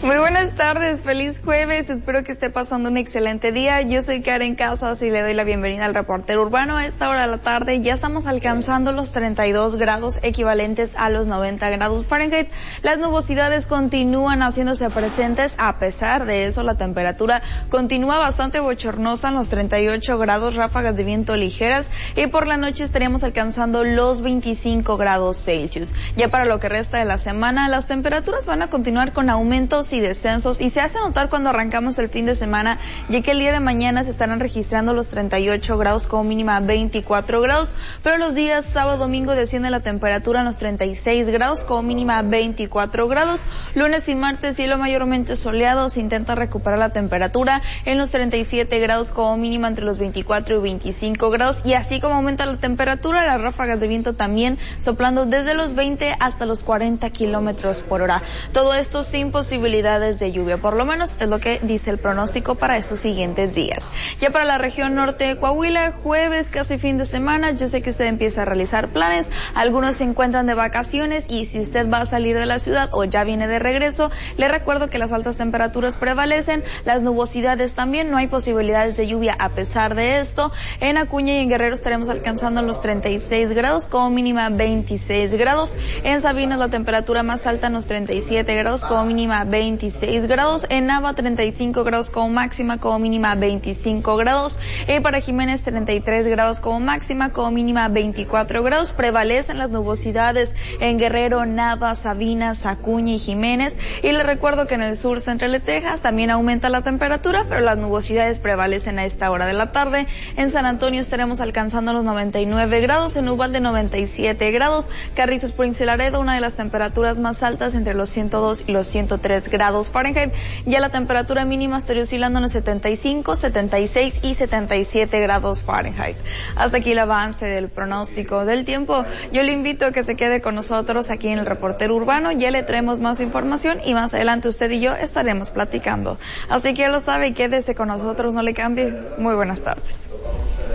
Muy buenas tardes, feliz jueves, espero que esté pasando un excelente día. Yo soy Karen Casas y le doy la bienvenida al Reportero Urbano. A esta hora de la tarde ya estamos alcanzando los 32 grados equivalentes a los 90 grados Fahrenheit. Las nubosidades continúan haciéndose presentes, a pesar de eso la temperatura continúa bastante bochornosa en los 38 grados, ráfagas de viento ligeras, y por la noche estaríamos alcanzando los 25 grados Celsius. Ya para lo que resta de la semana, las temperaturas van a continuar con aumentos y descensos, y se hace notar cuando arrancamos el fin de semana, ya que el día de mañana se estarán registrando los 38 grados como mínima 24 grados, pero los días sábado, domingo desciende la temperatura en los 36 grados como mínima 24 grados. Lunes y martes cielo mayormente soleado, se intenta recuperar la temperatura en los 37 grados como mínima entre los 24 y 25 grados, y así como aumenta la temperatura, las ráfagas de viento también soplando desde los 20 hasta los 40 kilómetros por hora. Todo esto sin posibilidades de lluvia, por lo menos es lo que dice el pronóstico para estos siguientes días. Ya para la región norte de Coahuila, jueves, casi fin de semana, yo sé que usted empieza a realizar planes, algunos se encuentran de vacaciones, y si usted va a salir de la ciudad o ya viene de regreso, le recuerdo que las altas temperaturas prevalecen, las nubosidades también, no hay posibilidades de lluvia. A pesar de esto, en Acuña y en Guerrero estaremos alcanzando los 36 grados como mínima 26 grados, en Sabinas la temperatura más alta en los 37 grados como mínima 26 grados, en Nava 35 grados como máxima, como mínima 25 grados, y para Jiménez 33 grados como máxima, como mínima 24 grados. Prevalecen las nubosidades en Guerrero, Nava, Sabinas, Acuña y Jiménez, y les recuerdo que en el sur central de Texas también aumenta la temperatura, pero las nubosidades prevalecen a esta hora de la tarde. En San Antonio estaremos alcanzando los 99 grados, en Uvalde 97 grados, Carrizos, Prince y Laredo una de las temperaturas más altas entre los 102 y los 103 grados Fahrenheit. Ya la temperatura mínima estaría oscilando en los 75, 76 y 77 grados Fahrenheit. Hasta aquí el avance del pronóstico del tiempo. Yo le invito a que se quede con nosotros aquí en el Reportero Urbano. Ya le traemos más información y más adelante usted y yo estaremos platicando. Así que ya lo sabe, quédese con nosotros, no le cambie. Muy buenas tardes.